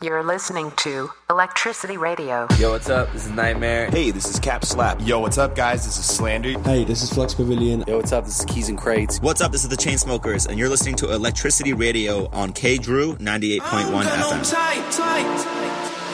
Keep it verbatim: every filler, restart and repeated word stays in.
You're listening to Electricity Radio. Yo, what's up? This is Nightmare. Hey, this is Cap Slap. Yo, what's up, guys? This is Slander. Hey, this is Flux Pavilion. Yo, what's up? This is Keys and Crates. What's up? This is the Chainsmokers, and you're listening to Electricity Radio on K Drew ninety-eight point one F M. Tight, tight.